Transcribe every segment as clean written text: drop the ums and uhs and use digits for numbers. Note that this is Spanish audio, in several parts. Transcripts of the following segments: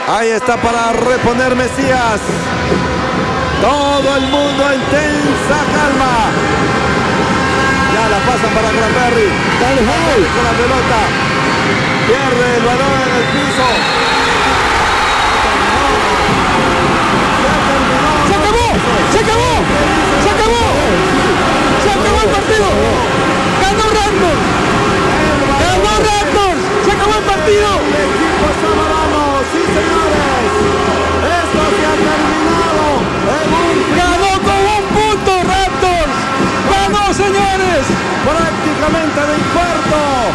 Ahí está para reponer Mesías. Todo el mundo en tensa calma. Ya la pasan para Granberry. Dale, con la pelota. Pierde el balón en el piso. ¡Se acabó! ¡Se acabó! ¡Se acabó! ¡Se acabó el partido! ¡Ganó Raptors! ¡Ganó Raptors! ¡Se acabó el partido! El equipo Zamorano, sí señores. Esto se ha terminado. ¡Ganó con un punto Raptors! ¡Ganó, señores! Prácticamente de infarto.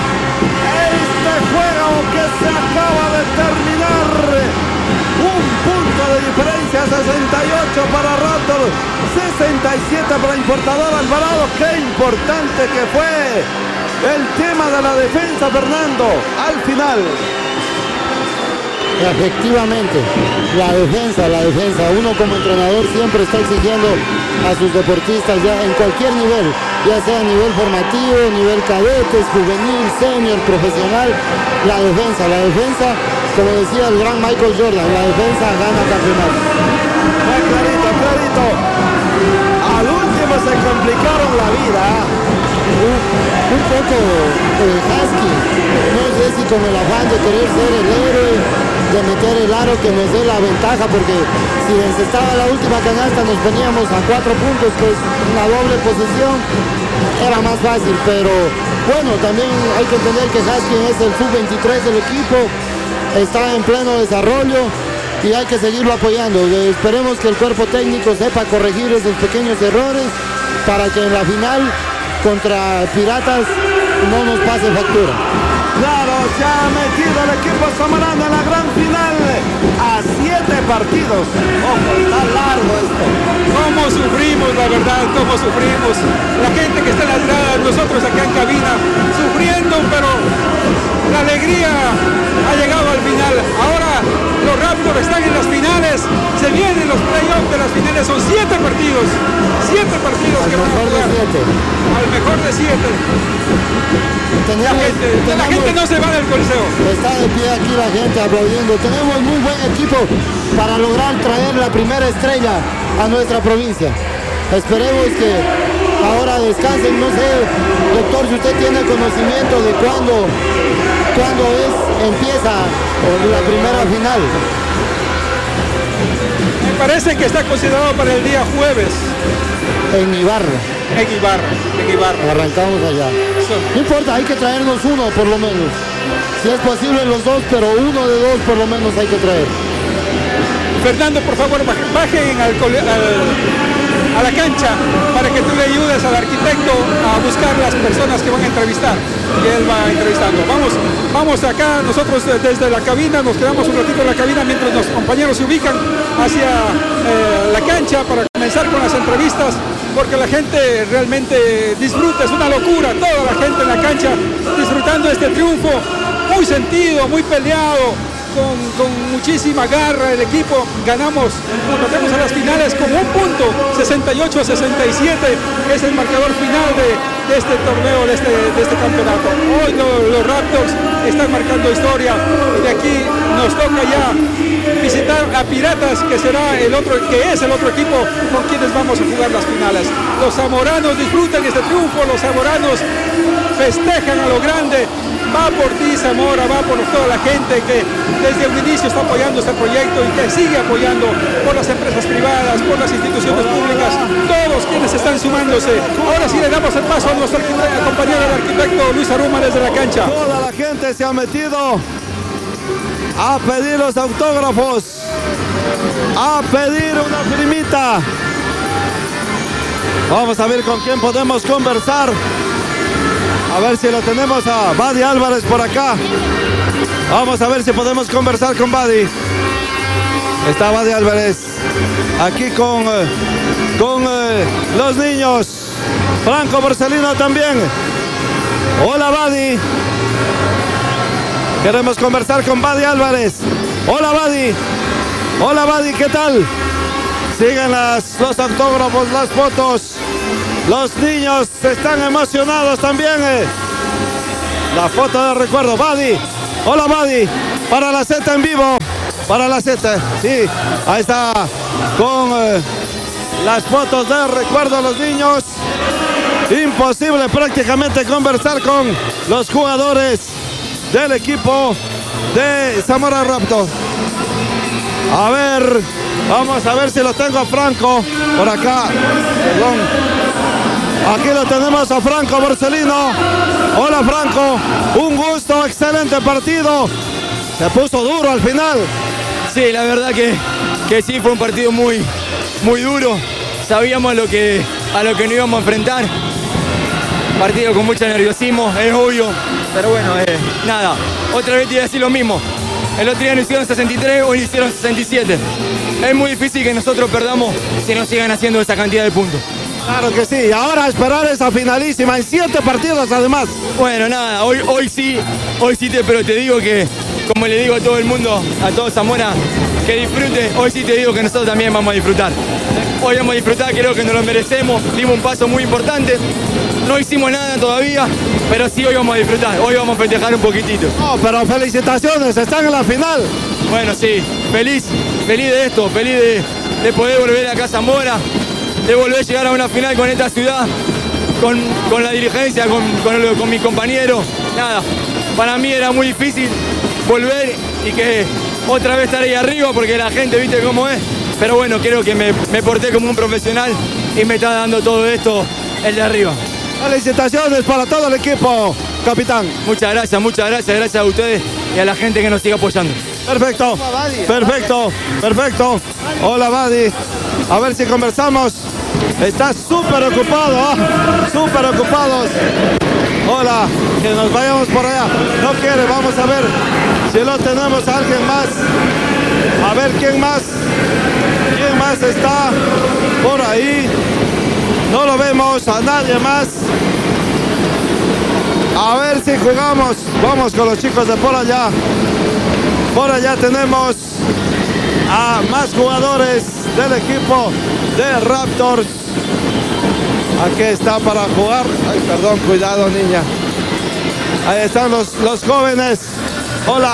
Este juego que se acaba de terminar. Un punto de diferencia, 68 para Raptors, 67 para Importador Alvarado. Qué importante que fue el tema de la defensa, Fernando, al final. Efectivamente, la defensa. Uno como entrenador siempre está exigiendo a sus deportistas ya en cualquier nivel, ya sea a nivel formativo, nivel cadetes, juvenil, senior, profesional. La defensa, como decía el gran Michael Jordan, la defensa gana campeonatos. Muy clarito. Al último se complicaron la vida. Un poco Husky, no sé si con el afán de querer ser el héroe, de meter el aro que nos dé la ventaja, porque si encestaba la última canasta nos poníamos a 4 puntos, que es una doble posesión, era más fácil, pero bueno, también hay que entender que Husky es el sub-23 del equipo, está en pleno desarrollo y hay que seguirlo apoyando. Esperemos que el cuerpo técnico sepa corregir esos pequeños errores para que en la final contra Piratas no nos pase factura. Claro, se ha metido el equipo zamorano en la gran final a 7 partidos. Ojo, está largo esto. ¿Cómo sufrimos, la verdad? ¿Cómo sufrimos? La gente que está en las gradas, nosotros acá en cabina, sufriendo, pero la alegría ha llegado al final. Ahora los Raptors están en las finales, se vienen los playoffs de las finales, son 7 partidos. 7 partidos que van a jugar. Al mejor de 7. La gente no se va del Coliseo. Está de pie aquí la gente aplaudiendo. Tenemos muy buen equipo para lograr traer la primera estrella a nuestra provincia. Esperemos que ahora descansen. No sé, doctor, si usted tiene conocimiento de cuándo empieza la primera final. Me parece que está considerado para el día jueves. En Ibarra. Arrancamos allá. No importa, hay que traernos uno por lo menos. Si es posible los dos, pero uno de dos por lo menos hay que traer. Fernando, por favor, bajen a la cancha para que tú le ayudes al arquitecto a buscar las personas que van a entrevistar, que él va entrevistando. Vamos acá, nosotros desde la cabina, nos quedamos un ratito en la cabina mientras los compañeros se ubican hacia la cancha para comenzar con las entrevistas, porque la gente realmente disfruta, es una locura, toda la gente en la cancha disfrutando este triunfo, muy sentido, muy peleado. Con muchísima garra el equipo, ganamos, nos metemos a las finales con un punto, 68-67 es el marcador final de este torneo, de este campeonato. Hoy los Raptors están marcando historia y de aquí nos toca ya visitar a Piratas, que es el otro equipo con quienes vamos a jugar las finales. Los zamoranos disfrutan este triunfo, los zamoranos festejan a lo grande. Va por ti, Zamora, va por toda la gente que desde un inicio está apoyando este proyecto y que sigue apoyando, por las empresas privadas, por las instituciones públicas, todos quienes están sumándose. Ahora sí le damos el paso a nuestro compañero, el arquitecto Luis Aruma, desde la cancha. Toda la gente se ha metido a pedir los autógrafos, a pedir una firmita. Vamos a ver con quién podemos conversar. A ver si lo tenemos a Buddy Álvarez por acá. Vamos a ver si podemos conversar con Buddy. Está Buddy Álvarez aquí con los niños. Franco Borsellino también. Hola, Buddy. Queremos conversar con Buddy Álvarez. Hola, Buddy. Hola, Buddy, ¿qué tal? Siguen los autógrafos, las fotos. Los niños están emocionados también. La foto de recuerdo. Buddy. Hola, Buddy. Para la Z en vivo. para la 7. Sí, ahí está con las fotos de recuerdo a los niños. Imposible prácticamente conversar con los jugadores del equipo de Zamora Raptor. A ver, vamos a ver si lo tengo a Franco por acá. Perdón. Aquí lo tenemos a Franco Borsellino. Hola Franco, un gusto, excelente partido. Se puso duro al final. Sí, la verdad que sí, fue un partido muy duro. Sabíamos a lo que nos íbamos a enfrentar. Partido con mucho nerviosismo, es obvio. Pero bueno, nada, otra vez te iba a decir lo mismo. El otro día nos hicieron 63, hoy nos hicieron 67. Es muy difícil que nosotros perdamos si nos sigan haciendo esa cantidad de puntos. Claro que sí, ahora esperar esa finalísima en 7 partidos además. Bueno, nada, hoy sí, pero te digo que, como le digo a todo el mundo, a todo Zamora, que disfrute. Hoy sí te digo que nosotros también vamos a disfrutar. Hoy vamos a disfrutar, creo que nos lo merecemos, dimos un paso muy importante. No hicimos nada todavía, pero sí hoy vamos a disfrutar, hoy vamos a festejar un poquitito. No, pero felicitaciones, están en la final. Bueno, sí, feliz de esto, feliz de poder volver acá a Zamora, de volver a llegar a una final con esta ciudad, con la dirigencia, con mis compañeros. Nada, para mí era muy difícil volver y que otra vez estar ahí arriba porque la gente, viste cómo es. Pero bueno, creo que me porté como un profesional y me está dando todo esto el de arriba. Felicitaciones para todo el equipo, capitán. Muchas gracias a ustedes y a la gente que nos sigue apoyando. Perfecto. Hola, Badi. A ver si conversamos. Está súper ocupado, súper ocupados. Hola, que nos vayamos por allá. No quiere, vamos a ver si lo tenemos a alguien más. A ver quién más está por ahí. No lo vemos a nadie más. A ver si jugamos. Vamos con los chicos de por allá. Por allá tenemos a más jugadores del equipo de Raptors. Aquí está para jugar. Ay, perdón, cuidado, niña. Ahí están los jóvenes. Hola,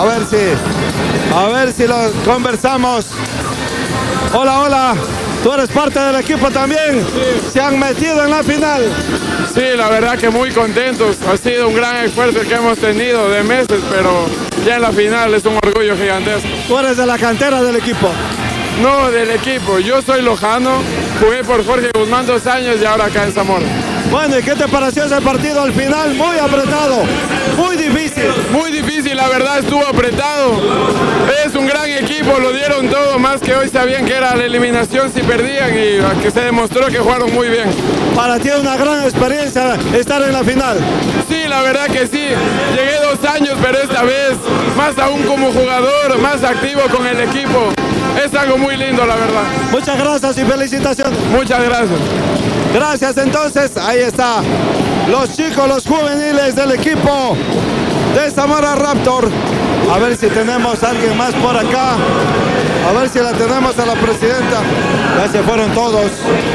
a ver si lo conversamos. Hola. Tú eres parte del equipo también. Sí. Se han metido en la final. Sí, la verdad que muy contentos. Ha sido un gran esfuerzo que hemos tenido de meses, pero ya en la final es un orgullo gigantesco. Tú eres de la cantera del equipo. No, del equipo. Yo soy lojano, jugué por Jorge Guzmán 2 años y ahora acá en Zamora. Bueno, ¿y qué te pareció ese partido al final? Muy apretado, muy difícil. Muy difícil, la verdad estuvo apretado. Es un gran equipo, lo dieron todo, más que hoy sabían que era la eliminación si perdían y que se demostró que jugaron muy bien. Para ti es una gran experiencia estar en la final. Sí, la verdad que sí. Llegué 2 años, pero esta vez más aún como jugador, más activo con el equipo. Es algo muy lindo, la verdad. Muchas gracias y felicitaciones. Muchas gracias. Gracias, entonces, ahí está. Los chicos, los juveniles del equipo de Zamora Raptor. A ver si tenemos a alguien más por acá. A ver si la tenemos a la presidenta. Ya se fueron todos.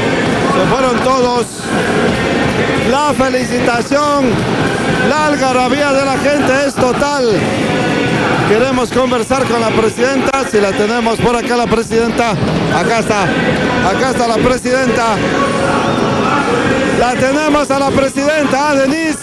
La felicitación, la algarabía de la gente es total. Queremos conversar con la presidenta, si la tenemos por acá la presidenta. Acá está la presidenta. La tenemos a la presidenta, Denise.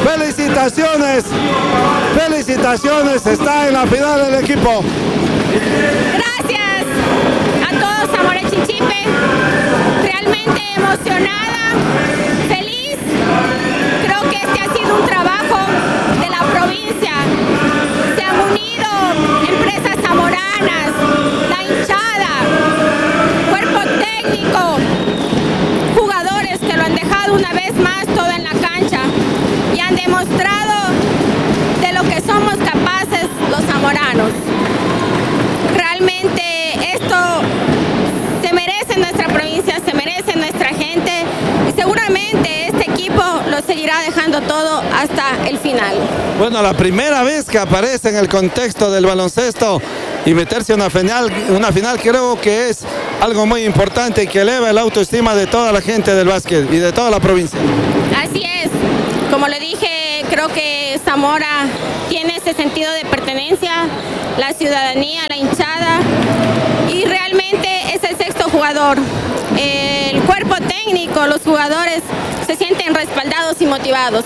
Felicitaciones, está en la final del equipo. Gracias a todos Zamora Chinchipe, realmente emocionada, feliz. Creo que este ha sido un trabajo de la provincia. Se han unido empresas zamoranas, la hinchada, cuerpo técnico, jugadores que lo han dejado una vez más todo en la cancha y han demostrado de lo que somos capaces los zamoranos. Realmente esto se merece nuestra provincia, se merece nuestra gente y seguramente este equipo lo seguirá dejando todo hasta el final. Bueno, la primera vez que aparece en el contexto del baloncesto y meterse en una final creo que es algo muy importante y que eleva la autoestima de toda la gente del básquet y de toda la provincia. Así es, como le dije, creo que Zamora tiene ese ese sentido de pertenencia, la ciudadanía, la hinchada, y realmente es el sexto jugador. El cuerpo técnico, los jugadores se sienten respaldados y motivados.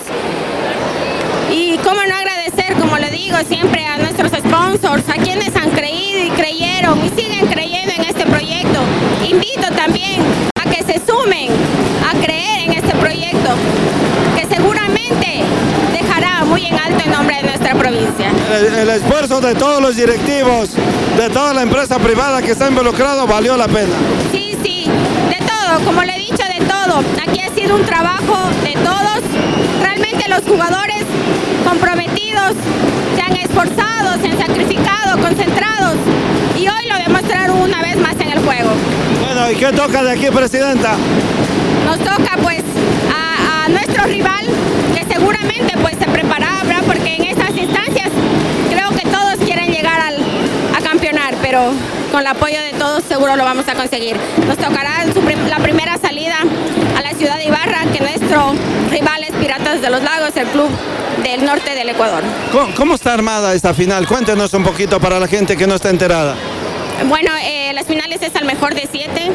Y cómo no agradecer, como le digo siempre, a nuestros sponsors, a quienes han creído y creyeron y siguen creyendo en este proyecto. Invito también a que se sumen a creer en este proyecto, que seguramente dejará muy en alto el nombre de nuestra provincia. El esfuerzo de todos los directivos, de toda la empresa privada que está involucrado, valió la pena. Sí, de todo, como le he dicho, de todo. Aquí ha sido un trabajo de todos. Realmente los jugadores comprometidos se han esforzado, se han sacrificado, concentrados, y hoy lo demostraron una vez más en el juego. Bueno, ¿y qué toca de aquí, presidenta? Nos toca pues a nuestro rival, que seguramente pues se preparará, porque en estas instancias creo que todos quieren llegar a campeonar, pero con el apoyo de todos seguro lo vamos a conseguir. Nos tocará la primera salida a la ciudad de Ibarra, que nuestro rival es Piratas de los Lagos, el club del norte del Ecuador. ¿Cómo está armada esta final? Cuéntenos un poquito para la gente que no está enterada. Bueno, las finales es al mejor de 7.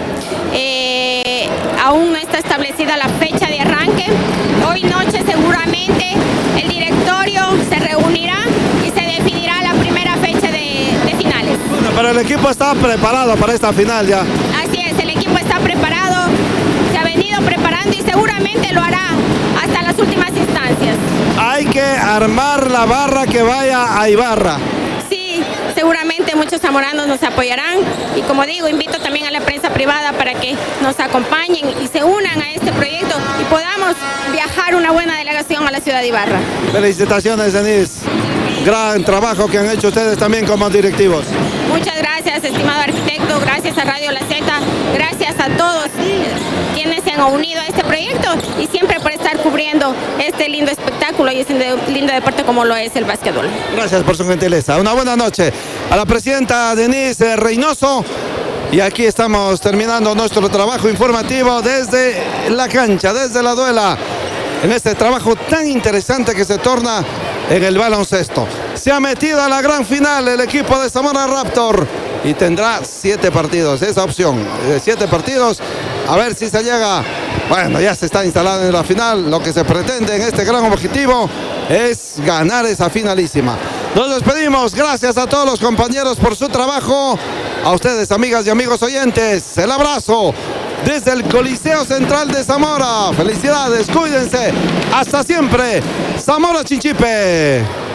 Aún no está establecida la fecha de arranque. Hoy noche seguramente el directorio se reunirá y se definirá la primera fecha de finales. Bueno, pero el equipo está preparado para esta final ya. Así es, el equipo está preparado, se ha venido preparando y seguramente lo hará hasta las últimas instancias. Hay que armar la barra que vaya a Ibarra. Sí, seguramente muchos zamoranos nos apoyarán, y como digo, invito también a la prensa privada para que nos acompañen y se unan a este proyecto y podamos viajar una buena delegación a la ciudad de Ibarra. Felicitaciones, Denise. Gran trabajo que han hecho ustedes también como directivos. Muchas gracias, estimado arquitecto, gracias a Radio La Z, gracias a todos quienes se han unido a este proyecto y siempre por estar cubriendo este lindo espectáculo y este lindo deporte como lo es el básquetbol. Gracias por su gentileza. Una buena noche a la presidenta Denise Reynoso. Y aquí estamos terminando nuestro trabajo informativo desde la cancha, desde la duela, en este trabajo tan interesante que se torna en el baloncesto. Se ha metido a la gran final el equipo de Zamora Raptor y tendrá 7 partidos, esa opción de 7 partidos, a ver si se llega. Bueno, ya se está instalado en la final. Lo que se pretende en este gran objetivo es ganar esa finalísima. Nos despedimos, gracias a todos los compañeros por su trabajo, a ustedes, amigas y amigos oyentes, el abrazo desde el Coliseo Central de Zamora. Felicidades, cuídense, hasta siempre, Zamora Chinchipe.